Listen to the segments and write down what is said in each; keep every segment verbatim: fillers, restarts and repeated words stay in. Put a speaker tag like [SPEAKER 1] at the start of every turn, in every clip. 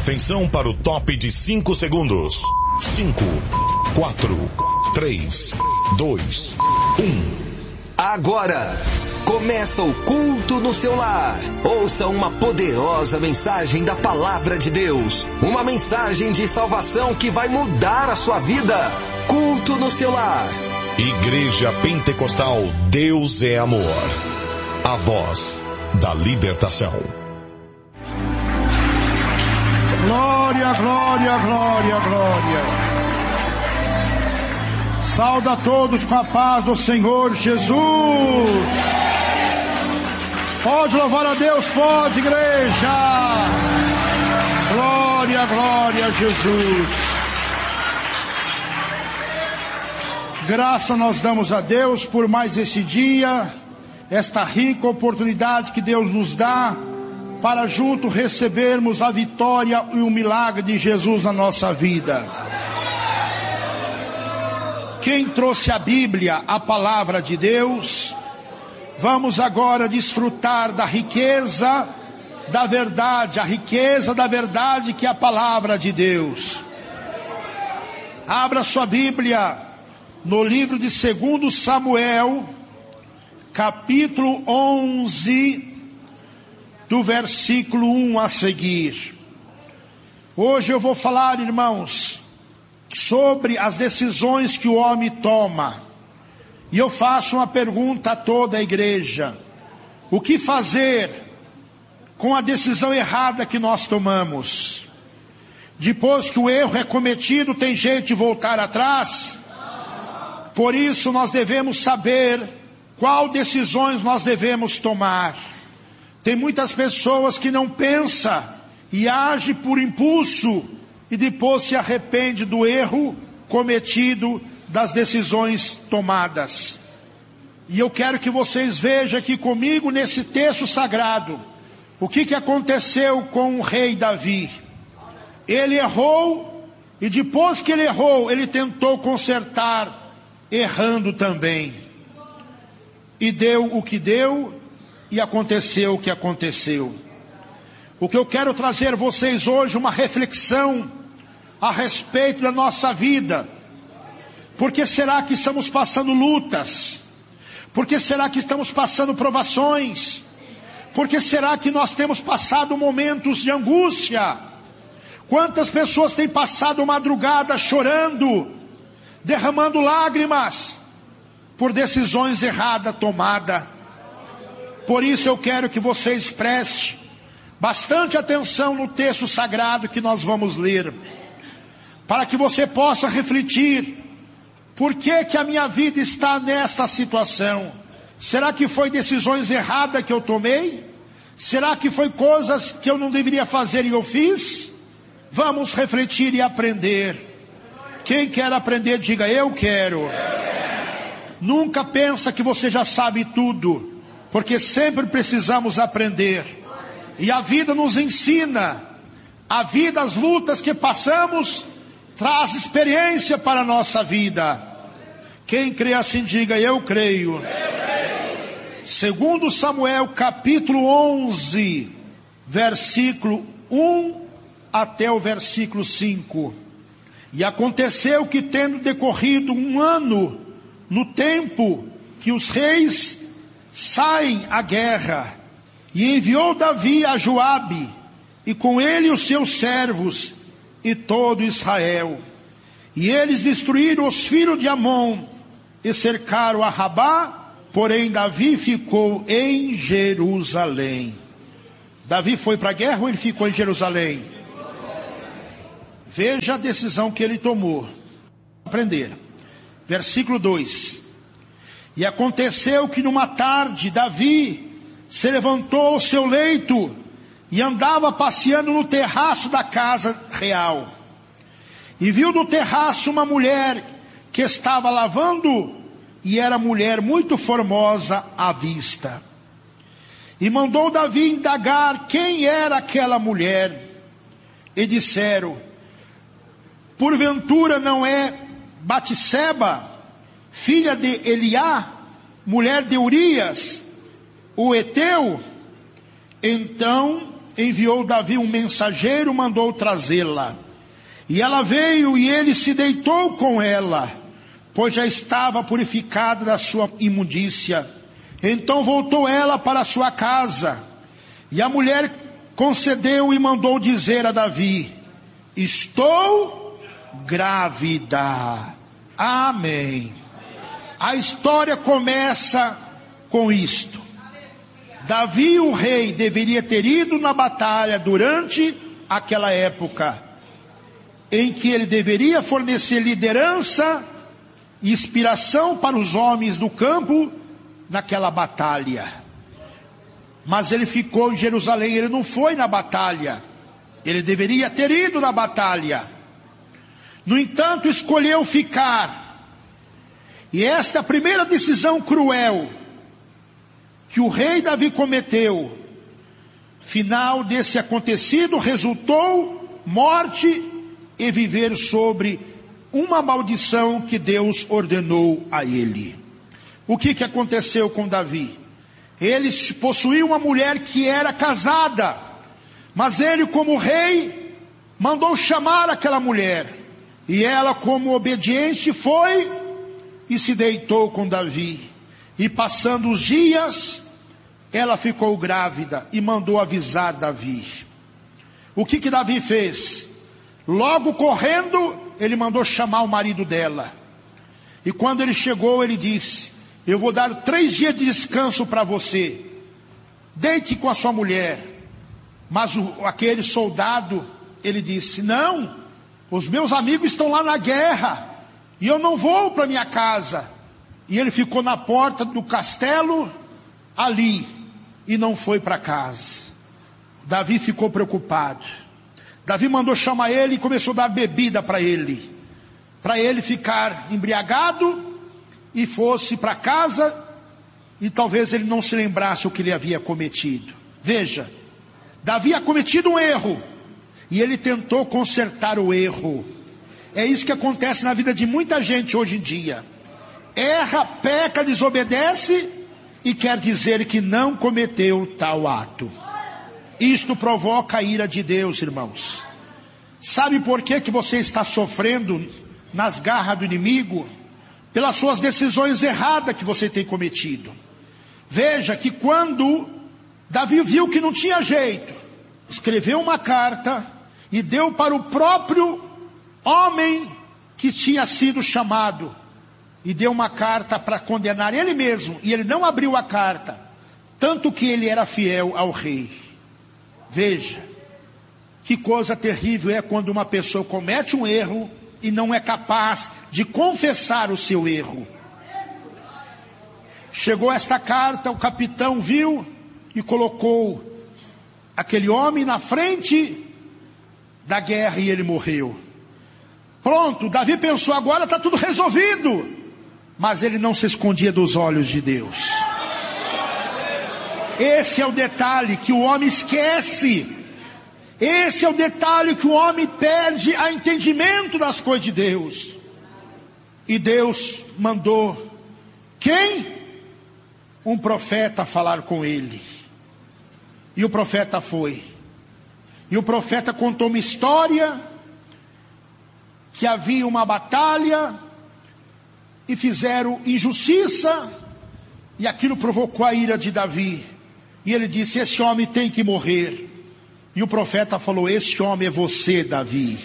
[SPEAKER 1] Atenção para o top de cinco segundos. cinco, quatro, três, dois, um.
[SPEAKER 2] Agora, começa o culto no seu lar. Ouça uma poderosa mensagem da Palavra de Deus. Uma mensagem de salvação que vai mudar a sua vida. Culto no seu lar.
[SPEAKER 1] Igreja Pentecostal Deus é Amor. A voz da libertação.
[SPEAKER 3] Glória, glória, glória, glória. Sauda a todos com a paz do Senhor Jesus. Pode louvar a Deus, pode, igreja. Glória, glória a Jesus. Graça nós damos a Deus por mais esse dia, esta rica oportunidade que Deus nos dá para junto recebermos a vitória e o milagre de Jesus na nossa vida. Quem trouxe a Bíblia, a palavra de Deus, vamos agora desfrutar da riqueza da verdade, a riqueza da verdade que é a palavra de Deus. Abra sua Bíblia no livro de segundo Samuel, capítulo onze, do versículo um a seguir. Hoje eu vou falar, irmãos, sobre as decisões que o homem toma. E eu faço uma pergunta a toda a igreja: o que fazer com a decisão errada que nós tomamos? Depois que o erro é cometido, tem jeito de voltar atrás? Por isso nós devemos saber qual decisões nós devemos tomar. Tem muitas pessoas que não pensam e agem por impulso e depois se arrepende do erro cometido, das decisões tomadas. E eu quero que vocês vejam aqui comigo nesse texto sagrado o que, que aconteceu com o rei Davi. Ele errou e depois que ele errou, ele tentou consertar, errando também. E deu o que deu e aconteceu o que aconteceu. O que eu quero trazer a vocês hoje, uma reflexão a respeito da nossa vida. Por que será que estamos passando lutas? Por que será que estamos passando provações? Por que será que nós temos passado momentos de angústia? Quantas pessoas têm passado madrugada chorando, derramando lágrimas, por decisões erradas tomadas? Por isso eu quero que vocês prestem bastante atenção no texto sagrado que nós vamos ler, para que você possa refletir: por que que a minha vida está nesta situação? Será que foi decisões erradas que eu tomei? Será que foi coisas que eu não deveria fazer e eu fiz? Vamos refletir e aprender. Quem quer aprender, diga: eu quero. Eu quero. Nunca pensa que você já sabe tudo, porque sempre precisamos aprender. E a vida nos ensina. A vida, as lutas que passamos, traz experiência para a nossa vida. Quem crê assim, diga: eu creio. Eu creio. Segundo Samuel, capítulo onze, versículo um até o versículo cinco. E aconteceu que, tendo decorrido um ano, no tempo que os reis saem à guerra, e enviou Davi a Joabe, e com ele os seus servos, e todo Israel. E eles destruíram os filhos de Amon, e cercaram a Rabá, porém Davi ficou em Jerusalém. Davi foi para a guerra ou ele ficou em Jerusalém? Veja a decisão que ele tomou. Aprender. Versículo dois. E aconteceu que numa tarde Davi se levantou ao seu leito e andava passeando no terraço da casa real. E viu no terraço uma mulher que estava lavando, e era mulher muito formosa à vista. E mandou Davi indagar quem era aquela mulher. E disseram: porventura não é Batseba, filha de Eliá, mulher de Urias, o Eteu? Então enviou Davi um mensageiro, mandou trazê-la. E ela veio e ele se deitou com ela, pois já estava purificada da sua imundícia. Então voltou ela para a sua casa. E a mulher concedeu e mandou dizer a Davi: estou grávida. Amém. A história começa com isto. Davi, o rei, deveria ter ido na batalha durante aquela época, em que ele deveria fornecer liderança e inspiração para os homens do campo naquela batalha. Mas ele ficou em Jerusalém, ele não foi na batalha. Ele deveria ter ido na batalha. No entanto, escolheu ficar. E esta é a primeira decisão cruel que o rei Davi cometeu. Final desse acontecido resultou morte e viver sobre uma maldição que Deus ordenou a ele. O que que aconteceu com Davi? Ele possuía uma mulher que era casada, mas ele, como rei, mandou chamar aquela mulher, e ela, como obediente, foi e se deitou com Davi. E passando os dias, ela ficou grávida e mandou avisar Davi. O que que Davi fez? Logo correndo, ele mandou chamar o marido dela. E quando ele chegou, ele disse: eu vou dar três dias de descanso para você. Deite com a sua mulher. Mas o, aquele soldado, ele disse: não, os meus amigos estão lá na guerra, e eu não vou para minha casa. E ele ficou na porta do castelo, ali, e não foi para casa. Davi ficou preocupado. Davi mandou chamar ele e começou a dar bebida para ele, para ele ficar embriagado e fosse para casa, e talvez ele não se lembrasse o que ele havia cometido. Veja, Davi havia cometido um erro, e ele tentou consertar o erro. É isso que acontece na vida de muita gente hoje em dia. Erra, peca, desobedece, e quer dizer que não cometeu tal ato. Isto provoca a ira de Deus, irmãos. Sabe por que que você está sofrendo nas garras do inimigo? Pelas suas decisões erradas que você tem cometido. Veja que quando Davi viu que não tinha jeito, escreveu uma carta e deu para o próprio homem que tinha sido chamado. E deu uma carta para condenar ele mesmo. E ele não abriu a carta, tanto que ele era fiel ao rei. Veja, que coisa terrível é quando uma pessoa comete um erro e não é capaz de confessar o seu erro. Chegou esta carta, o capitão viu e colocou aquele homem na frente da guerra e ele morreu. Pronto, Davi pensou, agora está tudo resolvido. Mas ele não se escondia dos olhos de Deus. Esse é o detalhe que o homem esquece. Esse é o detalhe que o homem perde a entendimento das coisas de Deus. E Deus mandou quem? Um profeta falar com ele. E o profeta foi. E o profeta contou uma história, que havia uma batalha, e fizeram injustiça, e aquilo provocou a ira de Davi. E ele disse, esse homem tem que morrer. E o profeta falou, esse homem é você, Davi.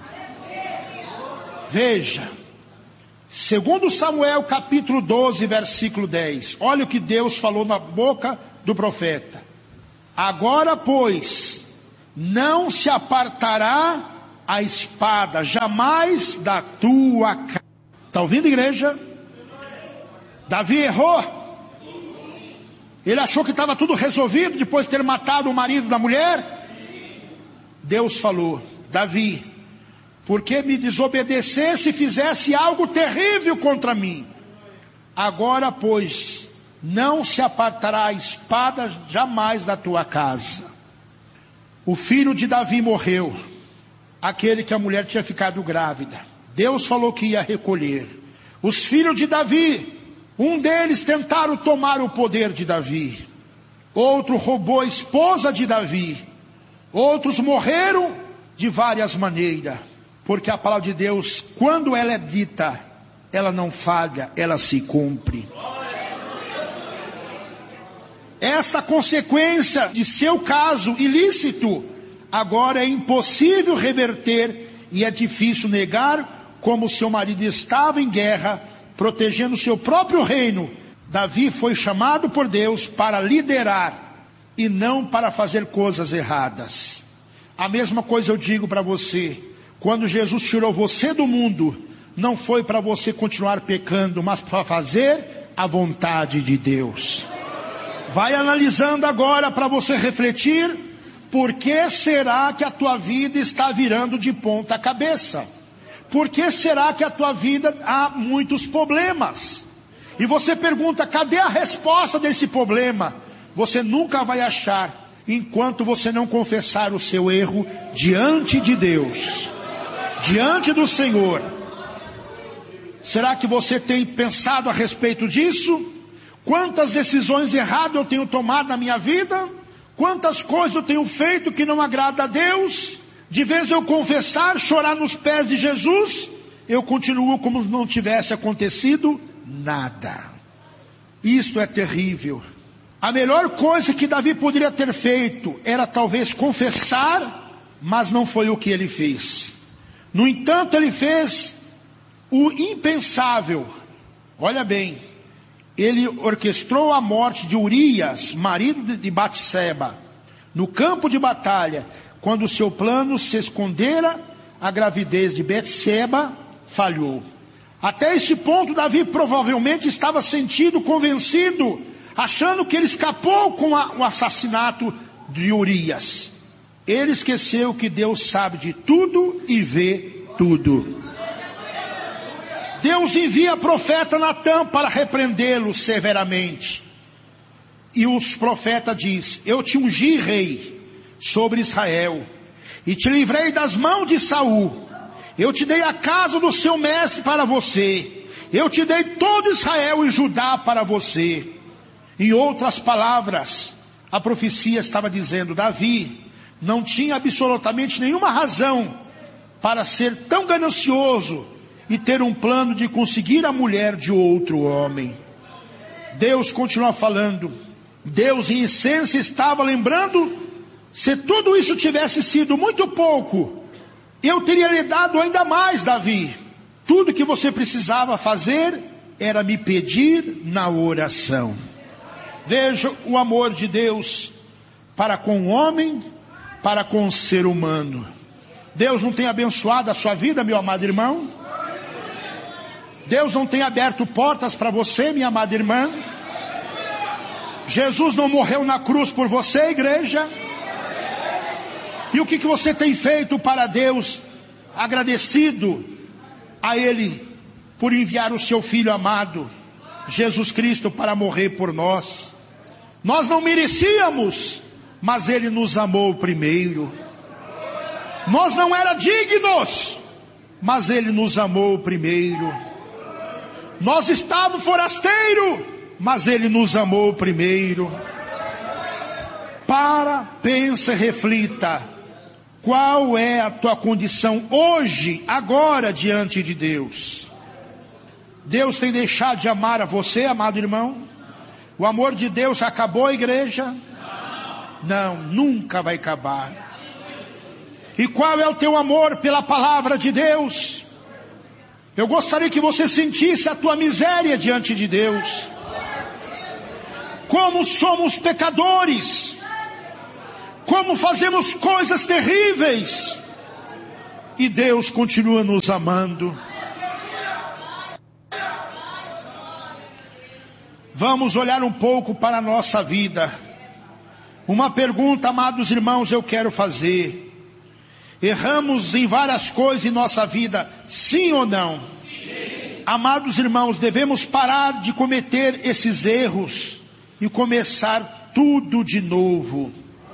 [SPEAKER 3] Veja, segundo Samuel capítulo doze, versículo dez. Olha o que Deus falou na boca do profeta. Agora, pois, não se apartará a espada jamais da tua casa. Está ouvindo, igreja? Davi errou. Ele achou que estava tudo resolvido depois de ter matado o marido da mulher. Deus falou, Davi, porque me desobedecesse e fizesse algo terrível contra mim. Agora, pois, não se apartará a espada jamais da tua casa. O filho de Davi morreu, aquele que a mulher tinha ficado grávida. Deus falou que ia recolher. Os filhos de Davi, um deles tentaram tomar o poder de Davi. Outro roubou a esposa de Davi. Outros morreram de várias maneiras, porque a palavra de Deus, quando ela é dita, ela não falha, ela se cumpre. Esta consequência de seu caso ilícito, agora é impossível reverter e é difícil negar, como seu marido estava em guerra, protegendo seu próprio reino. Davi foi chamado por Deus para liderar e não para fazer coisas erradas. A mesma coisa eu digo para você, quando Jesus tirou você do mundo, não foi para você continuar pecando, mas para fazer a vontade de Deus. Vai analisando agora para você refletir, por que será que a tua vida está virando de ponta cabeça? Por que será que a tua vida há muitos problemas? E você pergunta, cadê a resposta desse problema? Você nunca vai achar, enquanto você não confessar o seu erro diante de Deus, diante do Senhor. Será que você tem pensado a respeito disso? Quantas decisões erradas eu tenho tomado na minha vida? Quantas coisas eu tenho feito que não agrada a Deus? De vez eu confessar, chorar nos pés de Jesus, eu continuo como se não tivesse acontecido nada. Isto é terrível. A melhor coisa que Davi poderia ter feito era talvez confessar, mas não foi o que ele fez. No entanto, ele fez o impensável. Olha bem, ele orquestrou a morte de Urias, marido de Batseba, no campo de batalha, quando o seu plano se escondera, a gravidez de Batseba falhou. Até esse ponto, Davi provavelmente estava sentido, convencido, achando que ele escapou com a, o assassinato de Urias. Ele esqueceu que Deus sabe de tudo e vê tudo. Deus envia profeta Natã para repreendê-lo severamente. E os profetas diz, eu te ungi rei sobre Israel, e te livrei das mãos de Saul. Eu te dei a casa do seu mestre para você. Eu te dei todo Israel e Judá para você. Em outras palavras, a profecia estava dizendo, Davi não tinha absolutamente nenhuma razão para ser tão ganancioso e ter um plano de conseguir a mulher de outro homem. Deus continua falando. Deus em essência estava lembrando, se tudo isso tivesse sido muito pouco, eu teria lhe dado ainda mais, Davi. Tudo que você precisava fazer era me pedir na oração. Veja o amor de Deus para com o homem, para com o ser humano. Deus não tem abençoado a sua vida, meu amado irmão? Deus não tem aberto portas para você, minha amada irmã? Jesus não morreu na cruz por você, igreja? E o que, que você tem feito para Deus, agradecido a Ele por enviar o seu Filho amado, Jesus Cristo, para morrer por nós? Nós não merecíamos, mas Ele nos amou primeiro. Nós não éramos dignos, mas Ele nos amou primeiro. Nós estávamos forasteiros, mas Ele nos amou primeiro. Para, pense, reflita. Qual é a tua condição hoje, agora, diante de Deus? Deus tem deixado de amar a você, amado irmão? O amor de Deus acabou, igreja? Não, nunca vai acabar. E qual é o teu amor pela palavra de Deus? Eu gostaria que você sentisse a tua miséria diante de Deus. Como somos pecadores. Como fazemos coisas terríveis. E Deus continua nos amando. Vamos olhar um pouco para a nossa vida. Uma pergunta, amados irmãos, eu quero fazer. Erramos em várias coisas em nossa vida, sim ou não? Sim. Amados irmãos, devemos parar de cometer esses erros e começar tudo de novo.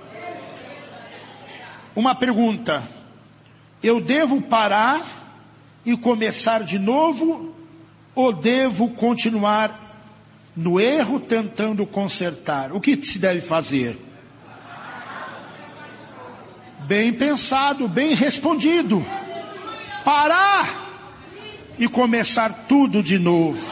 [SPEAKER 3] Uma pergunta: eu devo parar e começar de novo, ou devo continuar no erro tentando consertar? O que se deve fazer? Bem pensado, bem respondido. Parar e começar tudo de novo.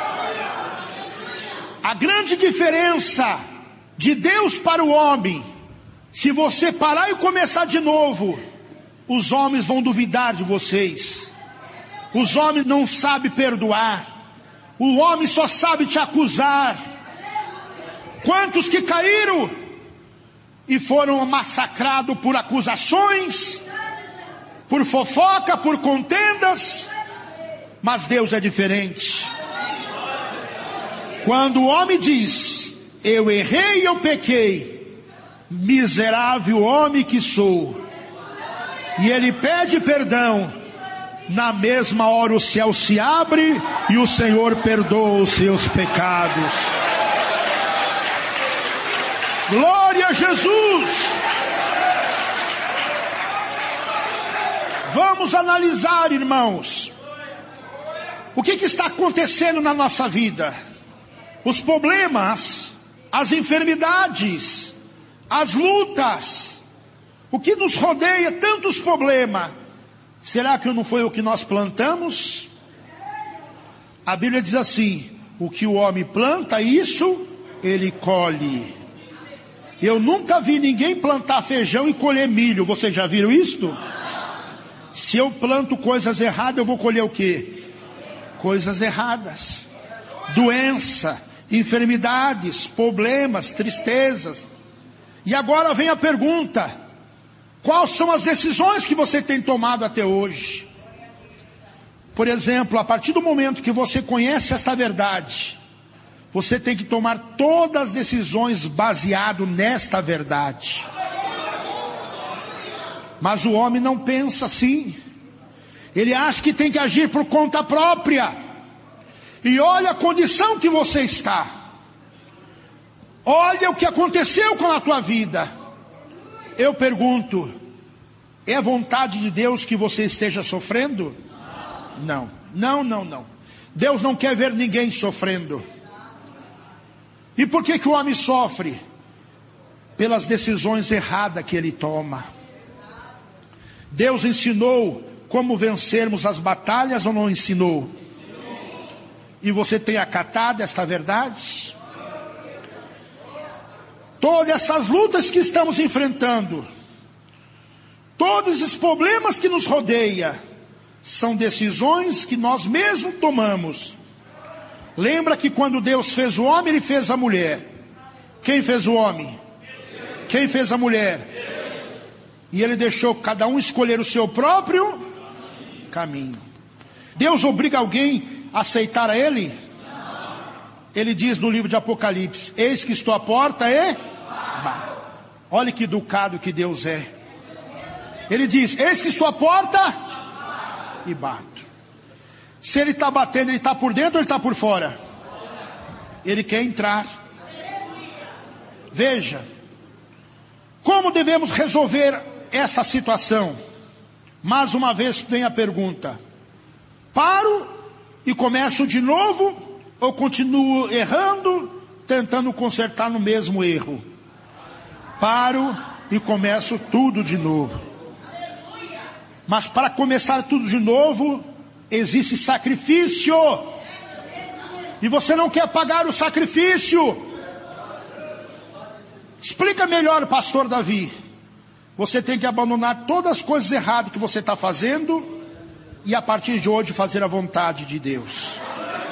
[SPEAKER 3] A grande diferença de Deus para o homem, se você parar e começar de novo, os homens vão duvidar de vocês. Os homens não sabem perdoar. O homem só sabe te acusar. Quantos que caíram e foram massacrados por acusações, por fofoca, por contendas? Mas Deus é diferente. Quando o homem diz: eu errei e eu pequei, miserável homem que sou, e ele pede perdão, na mesma hora o céu se abre e o Senhor perdoa os seus pecados. Glória a Jesus! Vamos analisar, irmãos, o que, que está acontecendo na nossa vida. Os problemas, as enfermidades, as lutas, o que nos rodeia, tantos problemas. Será que não foi o que nós plantamos? A Bíblia diz assim: o que o homem planta, isso ele colhe. Eu nunca vi ninguém plantar feijão e colher milho. Vocês já viram isto? Se eu planto coisas erradas, eu vou colher o quê? Coisas erradas. Doença, enfermidades, problemas, tristezas. E agora vem a pergunta: quais são as decisões que você tem tomado até hoje? Por exemplo, a partir do momento que você conhece esta verdade, você tem que tomar todas as decisões baseado nesta verdade. Mas o homem não pensa assim. Ele acha que tem que agir por conta própria. E olha a condição que você está. Olha o que aconteceu com a tua vida. Eu pergunto: é vontade de Deus que você esteja sofrendo? Não, não, não, não. Deus não quer ver ninguém sofrendo. E por que que o homem sofre? Pelas decisões erradas que ele toma. Deus ensinou como vencermos as batalhas ou não ensinou? E você tem acatado esta verdade? Todas essas lutas que estamos enfrentando, todos esses problemas que nos rodeiam, são decisões que nós mesmos tomamos. Lembra que quando Deus fez o homem, Ele fez a mulher. Quem fez o homem? Quem fez a mulher? E Ele deixou cada um escolher o seu próprio caminho. Deus obriga alguém a aceitar a Ele? Ele diz no livro de Apocalipse: eis que estou à porta e... Olha que educado que Deus é. Ele diz: eis que estou à porta e bato. Se Ele está batendo, Ele está por dentro ou Ele está por fora? Ele quer entrar. Veja, como devemos resolver essa situação? Mais uma vez vem a pergunta: paro e começo de novo, ou continuo errando, tentando consertar no mesmo erro? Paro e começo tudo de novo. Mas para começar tudo de novo, existe sacrifício. E você não quer pagar o sacrifício. Explica melhor, pastor Davi. Você tem que abandonar todas as coisas erradas que você está fazendo e a partir de hoje fazer a vontade de Deus.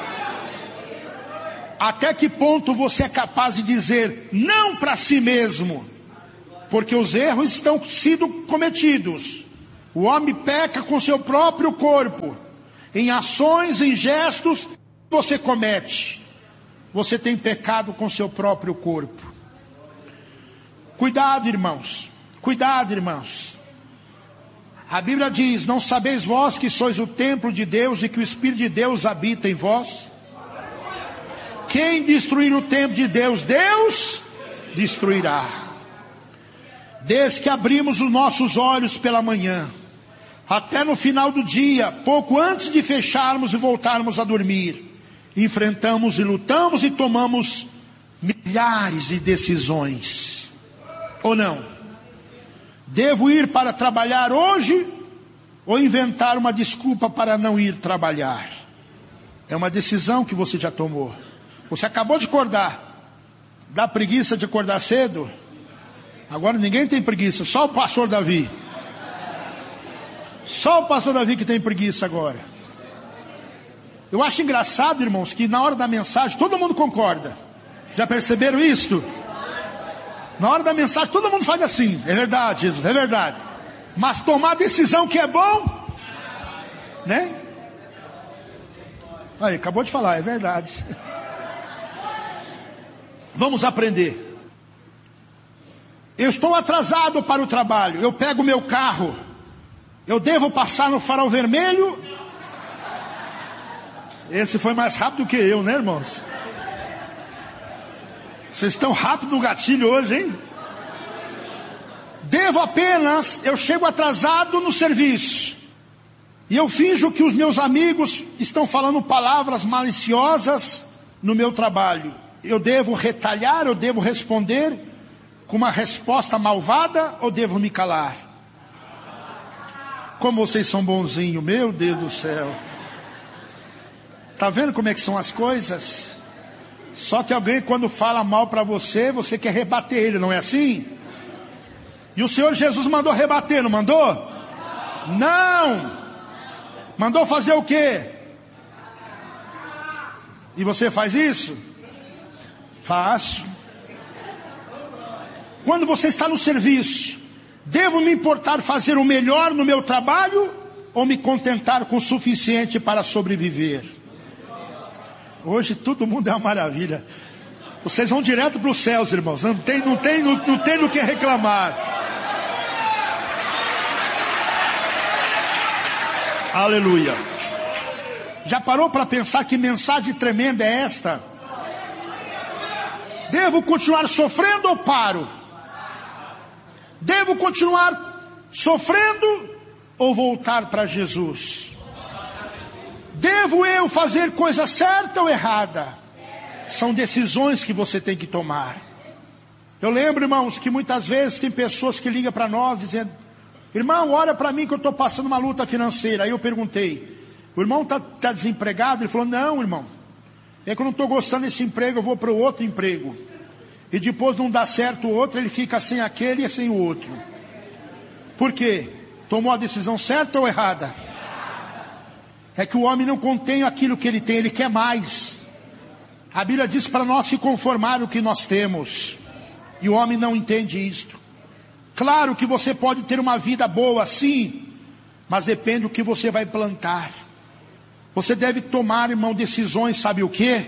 [SPEAKER 3] Até que ponto você é capaz de dizer não para si mesmo? Porque os erros estão sendo cometidos. O homem peca com seu próprio corpo. Em ações, em gestos que você comete. Você tem pecado com seu próprio corpo. Cuidado, irmãos. Cuidado, irmãos. A Bíblia diz: não sabeis vós que sois o templo de Deus e que o Espírito de Deus habita em vós? Quem destruir o templo de Deus, Deus destruirá. Desde que abrimos os nossos olhos pela manhã, até no final do dia, pouco antes de fecharmos e voltarmos a dormir, enfrentamos e lutamos e tomamos milhares de decisões. Ou não? Devo ir para trabalhar hoje ou inventar uma desculpa para não ir trabalhar? É uma decisão que você já tomou. Você acabou de acordar. Dá preguiça de acordar cedo? Agora ninguém tem preguiça, só o pastor Davi. Só o pastor Davi que tem preguiça agora. Eu acho engraçado, irmãos, que na hora da mensagem todo mundo concorda. Já perceberam isso? Na hora da mensagem todo mundo faz assim. É verdade, Jesus, é verdade. Mas tomar decisão que é bom, né? Aí, acabou de falar, é verdade. Vamos aprender. Eu estou atrasado para o trabalho. Eu pego meu carro. Eu devo passar no farol vermelho? Esse foi mais rápido que eu, né, irmãos? Vocês estão rápido no gatilho hoje, hein? Devo apenas, eu chego atrasado no serviço. E eu finjo que os meus amigos estão falando palavras maliciosas no meu trabalho. Eu devo retalhar, eu devo responder com uma resposta malvada ou devo me calar? Como vocês são bonzinhos, meu Deus do céu. Tá vendo como é que são as coisas? Só que alguém quando fala mal para você, você quer rebater ele, não é assim? E o Senhor Jesus mandou rebater, não mandou? Não! Mandou fazer o quê? E você faz isso? Faço. Quando você está no serviço, devo me importar fazer o melhor no meu trabalho ou me contentar com o suficiente para sobreviver? Hoje todo mundo é uma maravilha. Vocês vão direto para os céus, irmãos. Não tem, não tem, não, não tem do que reclamar. Aleluia. Já parou para pensar que mensagem tremenda é esta? Devo continuar sofrendo ou paro? Devo continuar sofrendo ou voltar para Jesus? Devo eu fazer coisa certa ou errada? São decisões que você tem que tomar. Eu lembro, irmãos, que muitas vezes tem pessoas que ligam para nós dizendo: irmão, ora para mim que eu estou passando uma luta financeira. Aí eu perguntei: o irmão está tá desempregado? Ele falou: não, irmão, é que eu não estou gostando desse emprego, eu vou para o outro emprego. E depois não dá certo o outro, ele fica sem aquele e sem o outro. Por quê? Tomou a decisão certa ou errada? É que o homem não contém aquilo que ele tem, ele quer mais. A Bíblia diz para nós se conformar o que nós temos. E o homem não entende isto. Claro que você pode ter uma vida boa, sim, mas depende do que você vai plantar. Você deve tomar, irmão, decisões, sabe o quê?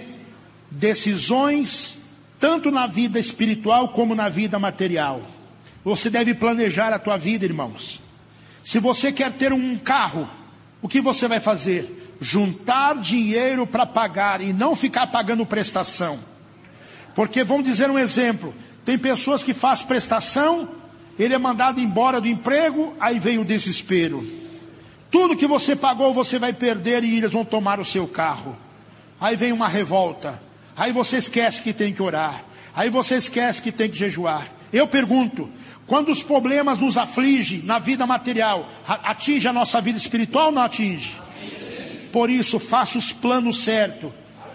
[SPEAKER 3] Decisões tanto na vida espiritual como na vida material. Você deve planejar a tua vida, irmãos. Se você quer ter um carro, o que você vai fazer? Juntar dinheiro para pagar e não ficar pagando prestação. Porque vamos dizer um exemplo, tem pessoas que fazem prestação, ele é mandado embora do emprego, aí vem o desespero. Tudo que você pagou você vai perder e eles vão tomar o seu carro. Aí vem uma revolta. Aí você esquece que tem que orar. Aí você esquece que tem que jejuar. Eu pergunto, quando os problemas nos afligem na vida material, atinge a nossa vida espiritual ou não atinge? Por isso, faça os planos certos.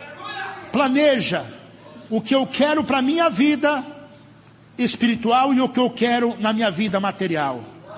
[SPEAKER 3] Planeja o que eu quero para a minha vida espiritual e o que eu quero na minha vida material.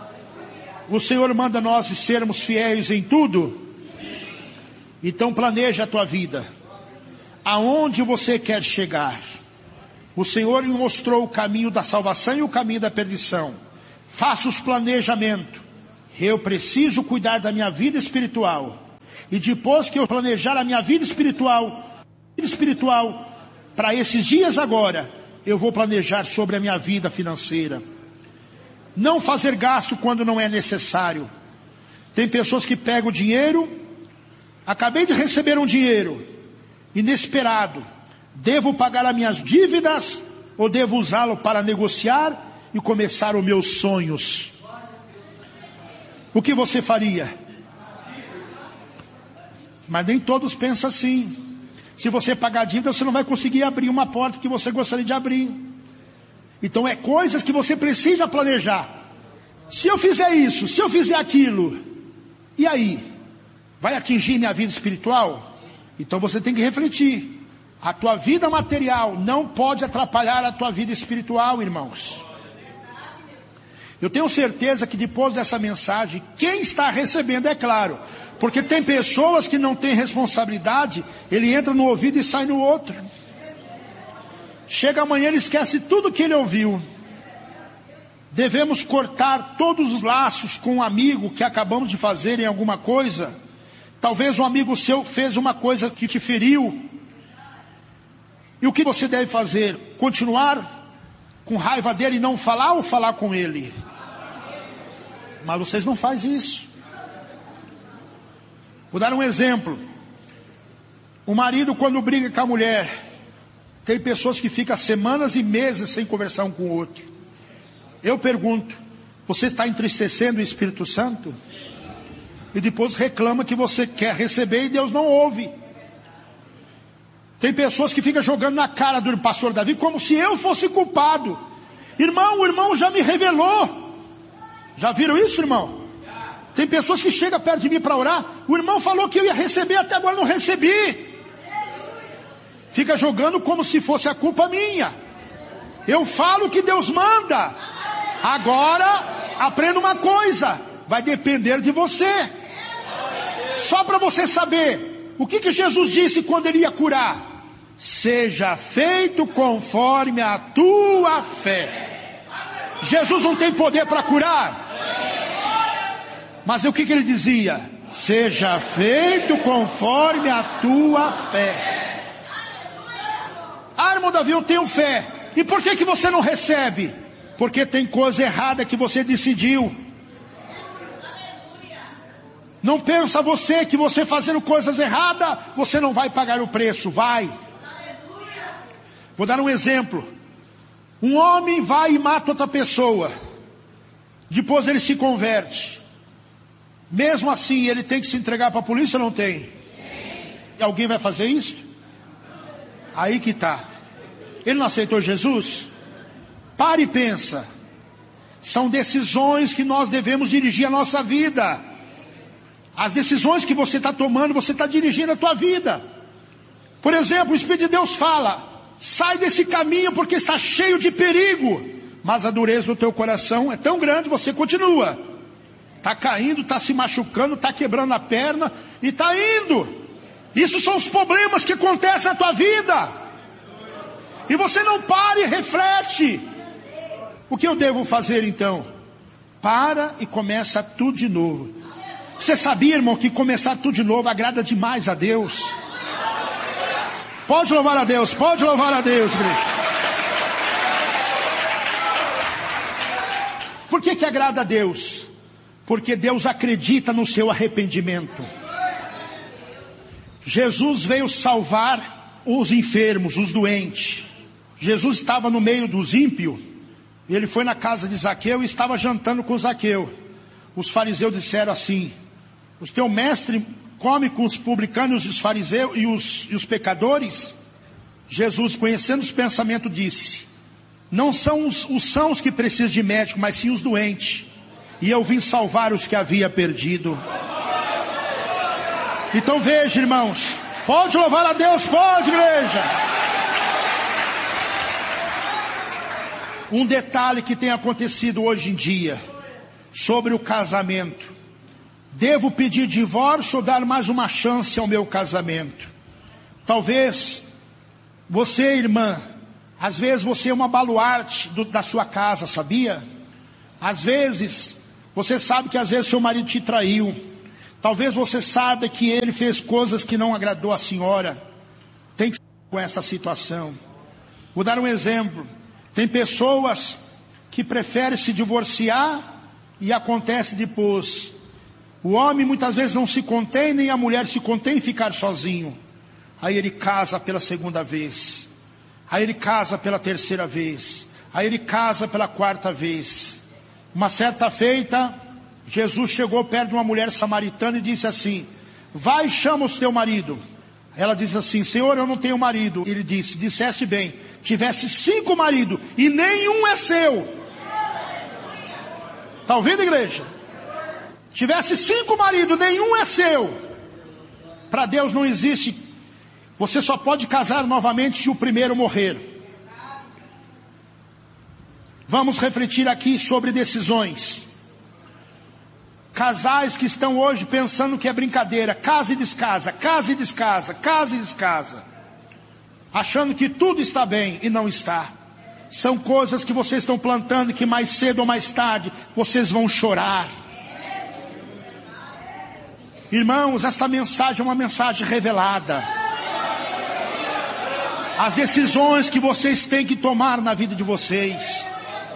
[SPEAKER 3] O Senhor manda nós sermos fiéis em tudo. Então planeja a tua vida. Aonde você quer chegar? O Senhor me mostrou o caminho da salvação e o caminho da perdição. Faça os planejamentos. Eu preciso cuidar da minha vida espiritual. E depois que eu planejar a minha vida espiritual, vida espiritual, para esses dias agora, eu vou planejar sobre a minha vida financeira. Não fazer gasto quando não é necessário. Tem pessoas que pegam o dinheiro, acabei de receber um dinheiro, inesperado. Devo pagar as minhas dívidas ou devo usá-lo para negociar e começar os meus sonhos? O que você faria? Mas nem todos pensam assim. Se você pagar a dívida, você não vai conseguir abrir uma porta que você gostaria de abrir. Então é coisas que você precisa planejar. Se eu fizer isso, se eu fizer aquilo, e aí? Vai atingir minha vida espiritual? Então você tem que refletir. A tua vida material não pode atrapalhar a tua vida espiritual, irmãos. Eu tenho certeza que depois dessa mensagem, quem está recebendo é claro. Porque tem pessoas que não têm responsabilidade, ele entra no ouvido e sai no outro. Chega amanhã, ele esquece tudo que ele ouviu. Devemos cortar todos os laços com um amigo que acabamos de fazer em alguma coisa. Talvez um amigo seu fez uma coisa que te feriu. E o que você deve fazer? Continuar com raiva dele e não falar ou falar com ele? Mas vocês não fazem isso. Vou dar um exemplo. O marido, quando briga com a mulher, tem pessoas que ficam semanas e meses sem conversar um com o outro. Eu pergunto, você está entristecendo o Espírito Santo? E depois reclama que você quer receber e Deus não ouve. Tem pessoas que ficam jogando na cara do pastor Davi como se eu fosse culpado. Irmão, o irmão já me revelou. Já viram isso, irmão? Tem pessoas que chegam perto de mim para orar. O irmão falou que eu ia receber, até agora não recebi. Fica jogando como se fosse a culpa minha. Eu falo que Deus manda. Agora, aprenda uma coisa. Vai depender de você. Só para você saber. O que que Jesus disse quando ele ia curar? Seja feito conforme a tua fé. Jesus não tem poder para curar. Mas o que que ele dizia? Seja feito conforme a tua fé. Ah, irmão Davi, eu tenho fé. E por que que você não recebe? Porque tem coisa errada que você decidiu. Não pensa você que você fazendo coisas erradas, você não vai pagar o preço. Vai. Vou dar um exemplo. Um homem vai e mata outra pessoa. Depois ele se converte. Mesmo assim, ele tem que se entregar para a polícia ou não tem? E alguém vai fazer isso? Aí que está. Ele não aceitou Jesus? Pare e pensa. São decisões que nós devemos dirigir a nossa vida. As decisões que você está tomando, você está dirigindo a tua vida. Por exemplo, o Espírito de Deus fala: sai desse caminho porque está cheio de perigo. Mas a dureza do teu coração é tão grande, você continua. Está caindo, está se machucando, está quebrando a perna e está indo. Isso são os problemas que acontecem na tua vida. E você não para e reflete. O que eu devo fazer então? Para e começa tudo de novo. Você sabia, irmão, que começar tudo de novo agrada demais a Deus? Pode louvar a Deus, pode louvar a Deus, igreja. Por que que agrada a Deus? Porque Deus acredita no seu arrependimento. Jesus veio salvar os enfermos, os doentes. Jesus estava no meio dos ímpios. Ele foi na casa de Zaqueu e estava jantando com Zaqueu. Os fariseus disseram assim: o teu mestre come com os publicanos e os fariseus e os, e os pecadores? Jesus, conhecendo os pensamentos, disse: não são os, os sãos que precisam de médico, mas sim os doentes. E eu vim salvar os que havia perdido. Então veja, irmãos, pode louvar a Deus, pode, igreja. Um detalhe que tem acontecido hoje em dia sobre o casamento: devo pedir divórcio ou dar mais uma chance ao meu casamento? Talvez você, irmã, às vezes você é uma baluarte do, da sua casa, sabia? Às vezes você sabe que às vezes seu marido te traiu. Talvez você saiba que ele fez coisas que não agradou a senhora. Tem que ser com essa situação. Vou dar um exemplo. Tem pessoas que preferem se divorciar e acontece depois. O homem muitas vezes não se contém, nem a mulher se contém em ficar sozinho. Aí ele casa pela segunda vez. Aí ele casa pela terceira vez. Aí ele casa pela quarta vez. Uma certa feita, Jesus chegou perto de uma mulher samaritana e disse assim: vai, chama o teu marido. Ela disse assim: Senhor, eu não tenho marido. Ele disse: disseste bem, tivesse cinco maridos e nenhum é seu. Está ouvindo, igreja? Tivesse cinco maridos, nenhum é seu. Para Deus não existe. Você só pode casar novamente se o primeiro morrer. Vamos refletir aqui sobre decisões. Casais que estão hoje pensando que é brincadeira. Casa e descasa, casa e descasa, casa e descasa. Achando que tudo está bem e não está. São coisas que vocês estão plantando que mais cedo ou mais tarde vocês vão chorar. Irmãos, esta mensagem é uma mensagem revelada. As decisões que vocês têm que tomar na vida de vocês.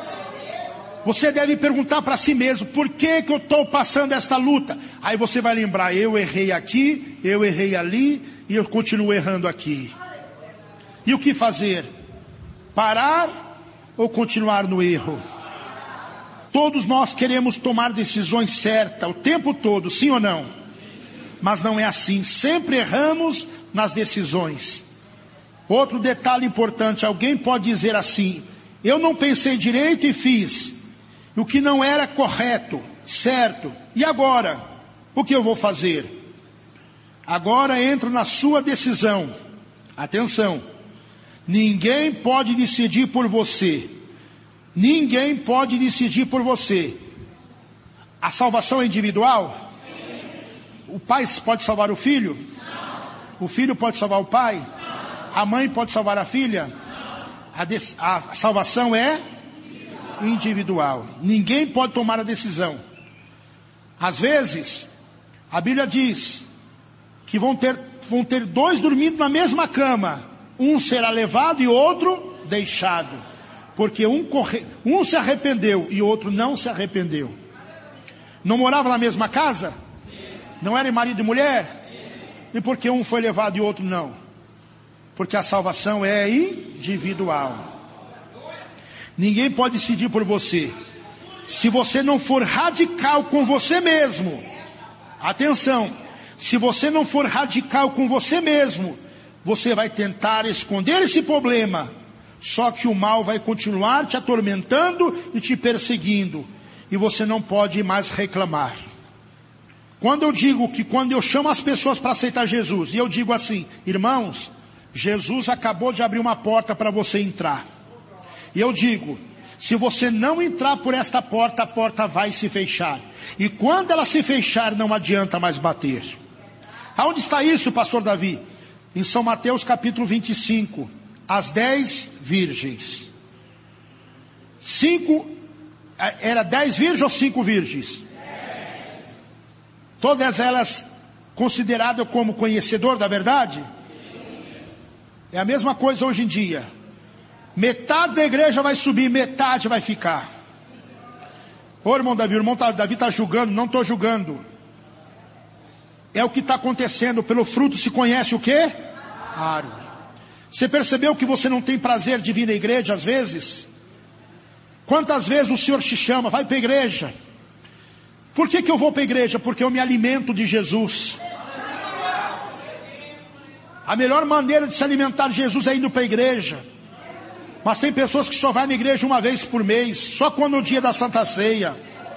[SPEAKER 3] Você deve perguntar para si mesmo, por que que eu estou passando esta luta? Aí você vai lembrar, eu errei aqui, eu errei ali, e eu continuo errando aqui. E o que fazer? Parar ou continuar no erro? Todos nós queremos tomar decisões certas o tempo todo, sim ou não? Mas não é assim, sempre erramos nas decisões. Outro detalhe importante, alguém pode dizer assim, eu não pensei direito e fiz o que não era correto, certo, e agora? O que eu vou fazer? Agora entra na sua decisão. Atenção, ninguém pode decidir por você. Ninguém pode decidir por você. A salvação é individual? O pai pode salvar o filho? O filho pode salvar o pai? A mãe pode salvar a filha? A, de, a salvação é individual. Ninguém pode tomar a decisão. Às vezes, a Bíblia diz que vão ter, vão ter dois dormindo na mesma cama. Um será levado e outro deixado. Porque um, corre, um se arrependeu e o outro não se arrependeu. Não morava na mesma casa? Não era marido e mulher? E por que um foi levado e o outro não? Porque a salvação é individual. Ninguém pode decidir por você. Se você não for radical com você mesmo, atenção, se você não for radical com você mesmo, você vai tentar esconder esse problema, só que o mal vai continuar te atormentando e te perseguindo, e você não pode mais reclamar. Quando eu digo que quando eu chamo as pessoas para aceitar Jesus, e eu digo assim, irmãos, Jesus acabou de abrir uma porta para você entrar. E eu digo, se você não entrar por esta porta, a porta vai se fechar. E quando ela se fechar, não adianta mais bater. Aonde está isso, pastor Davi? Em São Mateus capítulo vinte e cinco. As dez virgens. Cinco, era dez virgens ou cinco virgens? Todas elas consideradas como conhecedor da verdade? É a mesma coisa hoje em dia. Metade da igreja vai subir, metade vai ficar. Ô irmão Davi, o irmão tá, Davi está julgando, não estou julgando. É o que está acontecendo, pelo fruto se conhece o quê? Árvore. Você percebeu que você não tem prazer de vir à igreja às vezes? Quantas vezes o Senhor te chama, vai para a igreja. Por que que eu vou para a igreja? Porque eu me alimento de Jesus. A melhor maneira de se alimentar de Jesus é indo para a igreja. Mas tem pessoas que só vão na igreja uma vez por mês, só quando é o dia da Santa Ceia.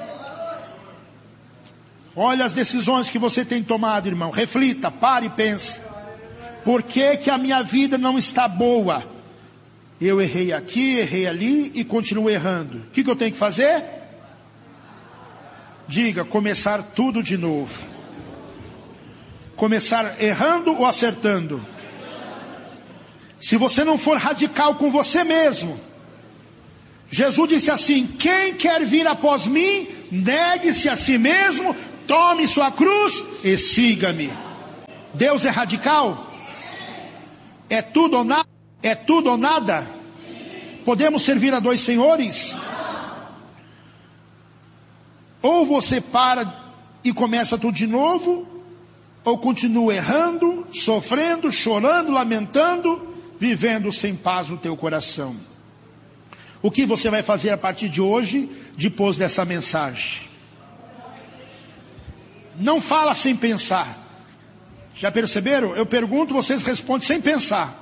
[SPEAKER 3] Olha as decisões que você tem tomado, irmão. Reflita, pare e pense. Por que que a minha vida não está boa? Eu errei aqui, errei ali e continuo errando. O que que eu tenho que fazer? Diga, começar tudo de novo. Começar errando ou acertando? Se você não for radical com você mesmo, Jesus disse assim, quem quer vir após mim, negue-se a si mesmo, tome sua cruz e siga-me. Deus é radical? É tudo ou nada? É tudo ou nada? Podemos servir a dois senhores? Ou você para e começa tudo de novo, ou continua errando, sofrendo, chorando, lamentando, vivendo sem paz no teu coração. O que você vai fazer a partir de hoje, depois dessa mensagem? Não fala sem pensar. Já perceberam? Eu pergunto, vocês respondem sem pensar.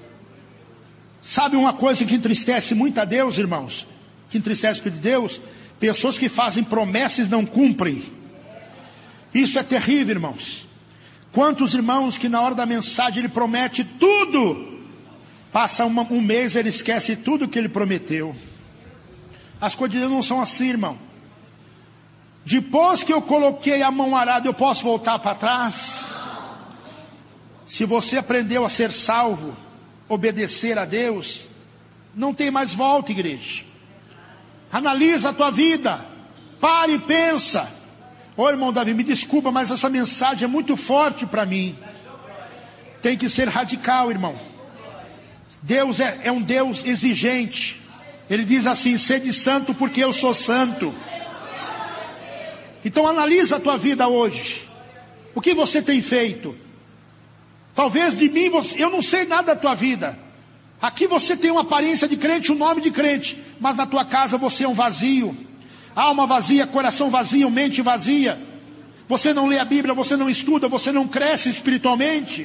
[SPEAKER 3] Sabe uma coisa que entristece muito a Deus, irmãos? Que entristece a Deus? Pessoas que fazem promessas e não cumprem. Isso é terrível, irmãos. Quantos irmãos que na hora da mensagem ele promete tudo, passa uma, um mês ele esquece tudo que ele prometeu. As coisas de Deus não são assim, irmão. Depois que eu coloquei a mão arada, eu posso voltar para trás? Se você aprendeu a ser salvo, obedecer a Deus, não tem mais volta, igreja. Analisa a tua vida, pare e pensa. Ô irmão Davi, me desculpa, mas essa mensagem é muito forte para mim. Tem que ser radical, irmão. Deus é, é um Deus exigente. Ele diz assim: sede santo porque eu sou santo. Então analisa a tua vida hoje. O que você tem feito? Talvez de mim, você, eu não sei nada da tua vida. Aqui você tem uma aparência de crente, um nome de crente, mas na tua casa você é um vazio. Alma vazia, coração vazio, mente vazia. Você não lê a Bíblia, você não estuda, você não cresce espiritualmente.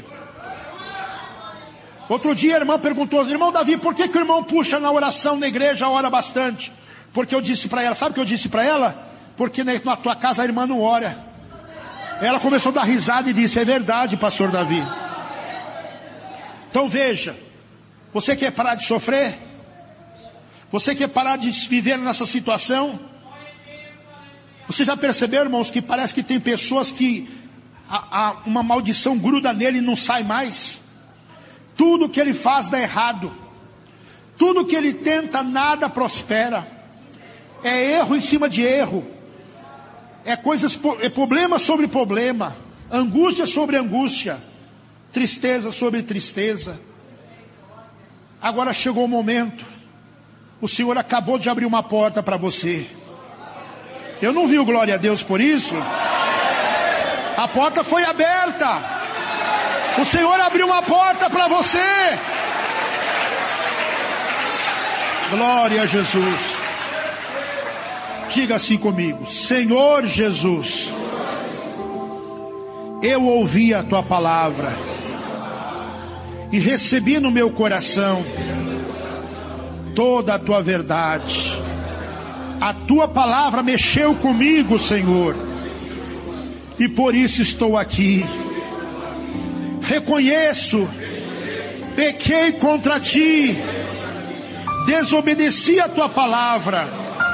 [SPEAKER 3] Outro dia a irmã perguntou: irmão Davi, por que que o irmão puxa na oração na igreja, ora bastante? Porque eu disse para ela, sabe o que eu disse para ela? Porque na tua casa a irmã não ora. Ela começou a dar risada e disse: é verdade, pastor Davi. Então veja, você quer parar de sofrer? Você quer parar de viver nessa situação? Você já percebeu, irmãos, que parece que tem pessoas que a, a, uma maldição gruda nele e não sai mais? Tudo que ele faz dá errado. Tudo que ele tenta, nada prospera. É erro em cima de erro. É coisas, é problema sobre problema. Angústia sobre angústia. Tristeza sobre tristeza. Agora chegou o momento. O Senhor acabou de abrir uma porta para você. Eu não vi o glória a Deus por isso. A porta foi aberta. O Senhor abriu uma porta para você. Glória a Jesus. Diga assim comigo: Senhor Jesus, eu ouvi a tua palavra e recebi no meu coração toda a tua verdade. A tua palavra mexeu comigo, Senhor, e por isso estou aqui. Reconheço, pequei contra ti, desobedeci a tua palavra.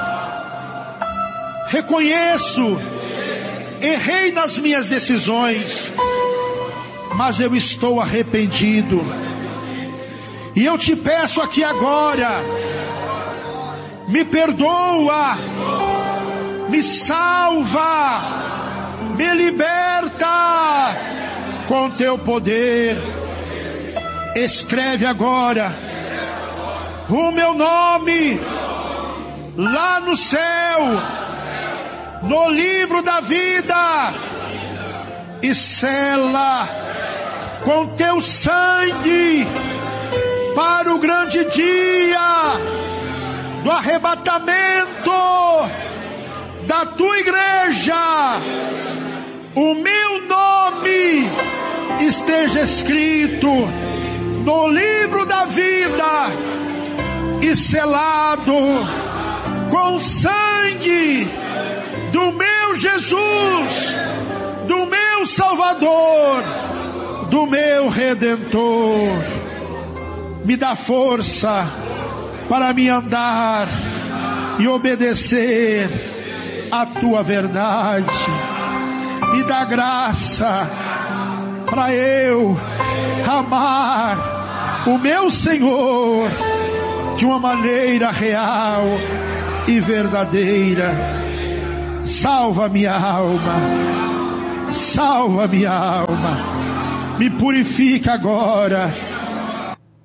[SPEAKER 3] Reconheço, errei nas minhas decisões, mas eu estou arrependido. E eu te peço aqui agora, me perdoa, me salva, me liberta com teu poder. Escreve agora o meu nome lá no céu, no livro da vida, e sela com teu sangue para o grande dia do arrebatamento da tua igreja. O meu nome esteja escrito no livro da vida e selado com sangue do meu Jesus, do meu Salvador, do meu Redentor. Me dá força para me andar e obedecer a tua verdade. Me dá graça para eu amar o meu Senhor de uma maneira real e verdadeira. Salva minha alma, salva minha alma, me purifica agora